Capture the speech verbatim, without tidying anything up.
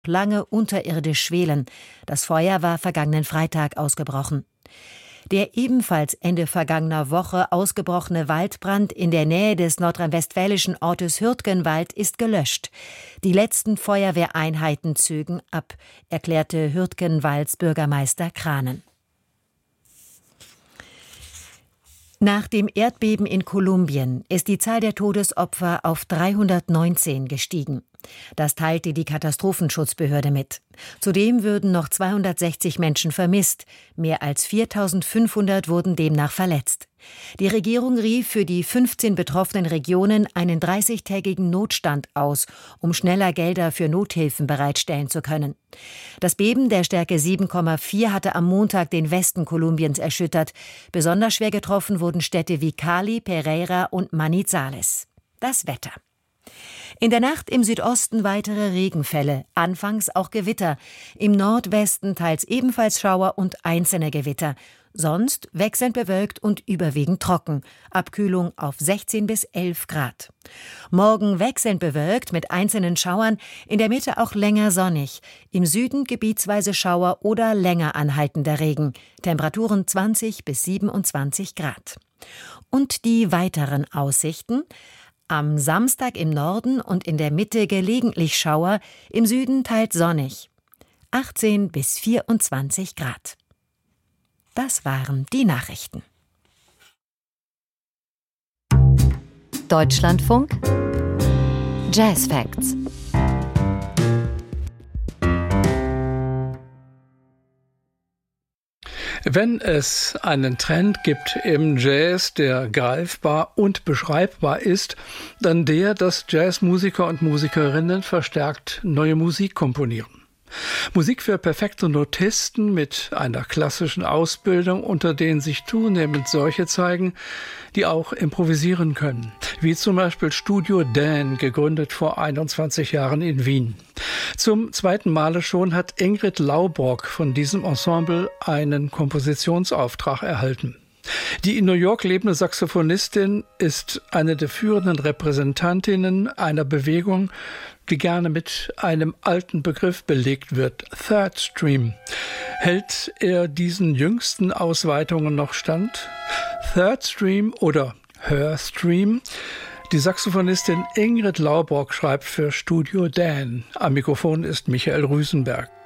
lange unterirdisch schwelen. Das Feuer war vergangenen Freitag ausgebrochen. Der ebenfalls Ende vergangener Woche ausgebrochene Waldbrand in der Nähe des nordrhein-westfälischen Ortes Hürtgenwald ist gelöscht. Die letzten Feuerwehreinheiten zögen ab, erklärte Hürtgenwalds Bürgermeister Kranen. Nach dem Erdbeben in Kolumbien ist die Zahl der Todesopfer auf dreihundertneunzehn gestiegen. Das teilte die Katastrophenschutzbehörde mit. Zudem würden noch zweihundertsechzig Menschen vermisst. Mehr als viertausendfünfhundert wurden demnach verletzt. Die Regierung rief für die fünfzehn betroffenen Regionen einen dreißigtägigen Notstand aus, um schneller Gelder für Nothilfen bereitstellen zu können. Das Beben der Stärke sieben Komma vier hatte am Montag den Westen Kolumbiens erschüttert. Besonders schwer getroffen wurden Städte wie Cali, Pereira und Manizales. Das Wetter. In der Nacht im Südosten weitere Regenfälle, anfangs auch Gewitter. Im Nordwesten teils ebenfalls Schauer und einzelne Gewitter. Sonst wechselnd bewölkt und überwiegend trocken. Abkühlung auf sechzehn bis elf Grad. Morgen wechselnd bewölkt mit einzelnen Schauern, in der Mitte auch länger sonnig. Im Süden gebietsweise Schauer oder länger anhaltender Regen. Temperaturen zwanzig bis siebenundzwanzig Grad. Und die weiteren Aussichten: Am Samstag im Norden und in der Mitte gelegentlich Schauer, im Süden teils sonnig. achtzehn bis vierundzwanzig Grad. Das waren die Nachrichten. Deutschlandfunk Jazz Facts. Wenn es einen Trend gibt im Jazz, der greifbar und beschreibbar ist, dann der, dass Jazzmusiker und Musikerinnen verstärkt neue Musik komponieren. Musik für perfekte Notisten mit einer klassischen Ausbildung, unter denen sich zunehmend solche zeigen, die auch improvisieren können. Wie zum Beispiel Studio Dan, gegründet vor einundzwanzig Jahren in Wien. Zum zweiten Male schon hat Ingrid Lauborg von diesem Ensemble einen Kompositionsauftrag erhalten. Die in New York lebende Saxophonistin ist eine der führenden Repräsentantinnen einer Bewegung, die gerne mit einem alten Begriff belegt wird, Third Stream. Hält er diesen jüngsten Ausweitungen noch stand? Third Stream oder Her Stream? Die Saxophonistin Ingrid Lauborg schreibt für Studio Dan. Am Mikrofon ist Michael Rüsenberg.